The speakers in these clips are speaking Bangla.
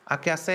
আগে আছে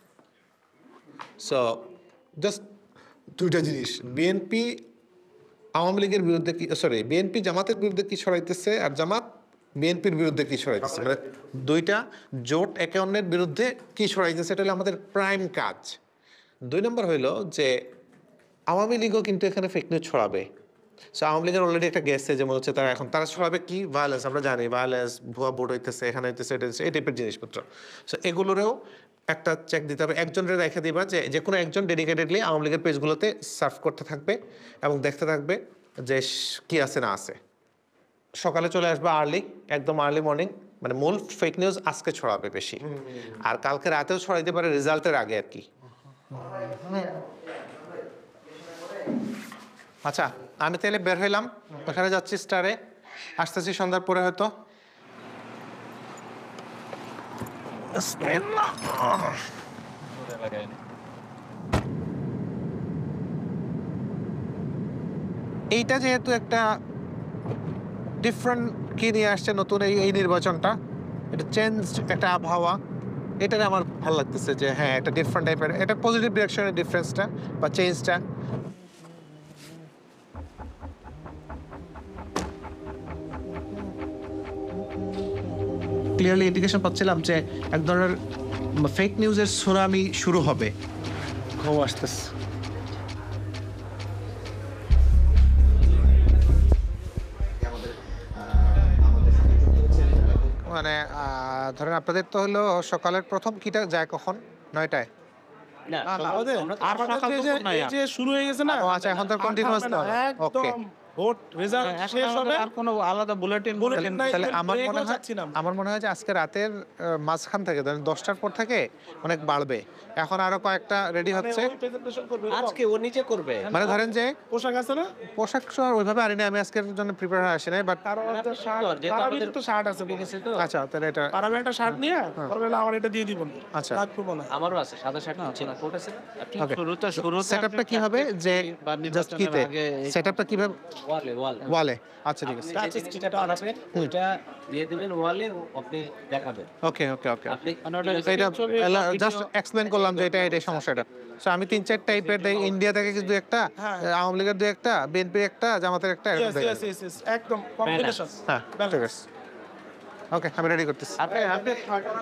সো জাস্ট দুইটা জিনিস, বিএনপি আওয়ামী লীগের বিরুদ্ধে কি, সরি, বিএনপি জামাতের বিরুদ্ধে কি ছড়াইতেছে আর জামাত বিএনপির বিরুদ্ধে কি ছড়াইতেছে, মানে দুইটা জোট একে অন্যের বিরুদ্ধে কি ছড়াইতেছে, এটা হলো আমাদের প্রাইম কাজ। 2 নম্বর হইল যে আওয়ামী লীগও কিন্তু এখানে ফেক নিউজ ছড়াবে। সো আওয়ামী লীগের অলরেডি একটা গেছে যেমন হচ্ছে তারা ছড়াবে কি ভায়োলেন্স, আমরা জানি ভায়োলেন্স, ভুয়া ভোট হইতেছে, এখানে হইতেছে, এটা হইতেছে, এই টাইপের জিনিসপত্র। সো এগুলোরেও একটা চেক দিতে হবে, একজনের রেখে দিবা যে কোনো একজন ডেডিকেটেডলি আওয়ামী লীগের পেজগুলোতে সার্ভ করতে থাকবে এবং দেখতে থাকবে যে কি আছে না আছে। সকালে চলে আসবে আর্লি, একদম আর্লি মর্নিং, মানে মূল ফেক নিউজ আজকে ছড়াবে বেশি, আর কালকে রাতেও ছড়াইতে পারে রেজাল্টের আগে আর কি। আচ্ছা, আমি তাহলে বের হইলাম, ওখানে যাচ্ছি স্টারে, আসতেছি সন্ধ্যার পরে হয়তো। এইটা যেহেতু একটা ডিফারেন্ট কি নিয়ে আসছে নতুন এই নির্বাচনটা, এটা চেঞ্জ, একটা আবহাওয়া, এটাতে আমার ভালো লাগতেছে যে হ্যাঁ একটা ডিফারেন্ট টাইপের, এটা পজিটিভ ডিরেকশনের ডিফারেন্সটা বা চেঞ্জটা। ক্লিয়ারলি ইন্ডিকেশন পাচ্ছিলাম যে এক ধরনের ফেক নিউজের সুনামি শুরু হবে। ঘুম আসতেছে। মানে ধরেন আপনাদের তো হলো সকালের প্রথম কিটা যায় কখন? 9টায়? না, শুরু হয়ে গেছে না। আচ্ছা, এখন তো কন্টিনিউয়াস না। ওকে, ভোট রেজাল্ট শেষ হবে, আর কোনো আলাদা বুলেটিন নাই। তাহলে চাচ্ছিলাম আমার মনে হয় যে আজকে রাতের মাঝখান থেকে ধরেন 10টার পর থেকে অনেক বাড়বে। এখন আরো কয়েকটা রেডি হচ্ছে, প্রেজেন্টেশন করবে আজকে ও নিজে করবে। মানে ধরেন যে পোশাক আছে না, পোশাক আর ওইভাবে আনি না, আমি আজকের জন্য প্রিপেয়ার হয়ে আসি নাই, বাট তো শার্ট আছে দেখেছি তো। আচ্ছা তাহলে এটা পারাবে একটা শার্ট নিয়ে করবেন, আমার এটা দিয়ে দিবেন। আচ্ছা, রাগ করবো না। আমারও আছে সাদা শার্ট ছিল, কোট আছে না। ওকে, শুরুতে সেটআপটা কি হবে যে জাস্ট কিতে সেটআপটা কিভাবে ওয়ালে? আচ্ছা ঠিক আছে, টাচ স্ক্রিনটা আছে, ওটা দিয়ে দিবেন ওয়ালে, আপনি দেখাবেন। ওকে ওকে ওকে, আপনি এটা জাস্ট এক্সপ্লেইন করলাম যে এটাই সমস্যাটা। সো আমি 3-4 টাইপের দেই, ইন্ডিয়া থেকে কিন্তু একটা, আওয়ামী লীগের 2-1টা, বিএনপির একটা, জামাতের একটা, Yes, একদম কম্বিনেশন। হ্যাঁ ঠিক আছে, ওকে আমি রেডি করতেছি। আপনি